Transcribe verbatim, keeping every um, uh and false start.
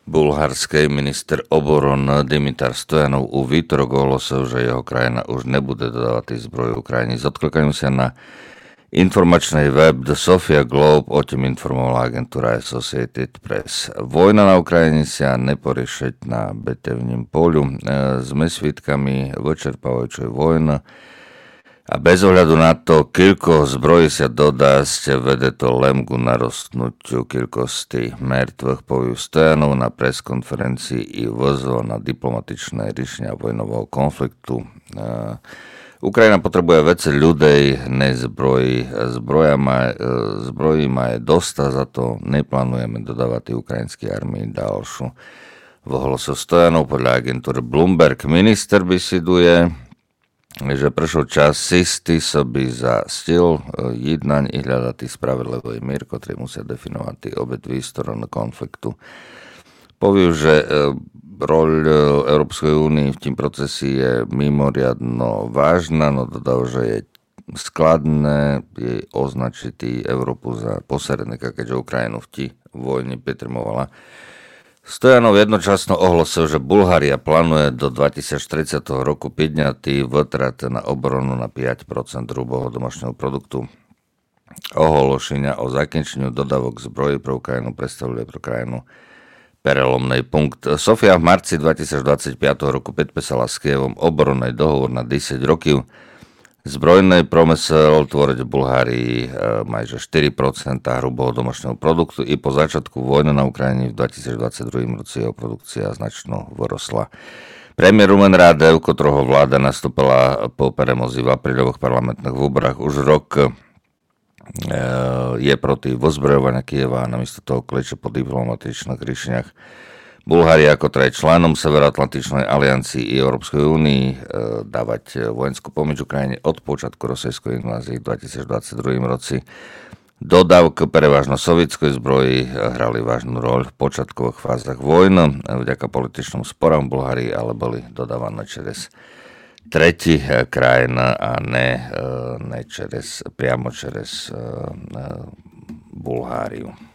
bulharskej minister obrany Dimitar Stojanov u výtorok ohlásil, že jeho krajina už nebude dodávať zbroj Ukrajine. S odklikaním sa na informačnej web The Sofia Globe o tým informovala agentúra Associated Press. Vojna na Ukrajine sa neporiešiť na bitevním poľu. Sme svídkami vyčerpávajúcej vojny a bez ohľadu na to, koľko zbrojí sa dodásť, vede to len ku narostnutiu koľkosti mŕtvych, povie Stojanov na preskonferencii i vyzval na diplomatičné riešenia vojnového konfliktu. Ukrajina potrebuje veci ľudí, ne zbrojí. Zbroja má, zbrojí má je dosta, za to neplánujeme dodávať ukrajinskej armii ďalšiu. Ohlásil Stojanov podľa agentúry Bloomberg. Minister bisiduje, že prišiel čas sistý soby za stil jednaň i hľadať spravedlivý mír, ktorý musia definovať obe dve strany konfliktu. Poviem, že roľ Európskej únie v tým procesi je mimoriadno vážna, no dodal, že je skladné jej označiť Európu za posredníka, keďže Ukrajinu v tí vojne pretrmovala. Stojanov jednočasno ohlásil, že Bulharia plánuje do dvetisíctridsať roku podňatý vytrat na obranu na päť percent hrubého domášneho produktu. Ohlášenia o zakončeniu dodávok zbrojí pre Ukrajinu predstavuje pre krajinu prelomný punkt. Sofia v marci dvetisícdvadsaťpäť roku podpísala s Kievom obranný dohovor na desať rokov. Zbrojný promysel tvoriť v Bulhárii majže štyri percentá hrubého domášneho produktu i po začiatku vojny na Ukrajine v dvetisícdvadsaťdva roci jeho produkcia značno vyrosla. Premiér Rumen Radev, ktorého vláda nastúpila po premozi v apríľových parlamentných voľbách, už rok je proti ozbrojovania Kieva a namiesto toho kleče po diplomatičných riešeniach. Bulhária, ktorá je členom Severoatlantičnej aliancii i Európskej únii, dávať vojenskú pomoc Ukrajine od počiatku rusejskej invázie v dvetisícdvadsaťdva roci. Dodávky prevažno sovietskej zbroji hrali vážnu roľ v počiatkových fázach vojny. Vďaka političným sporom v Bulhárii ale boli dodávané čez tretí krajina a ne, ne čez, priamo čez Bulháriu.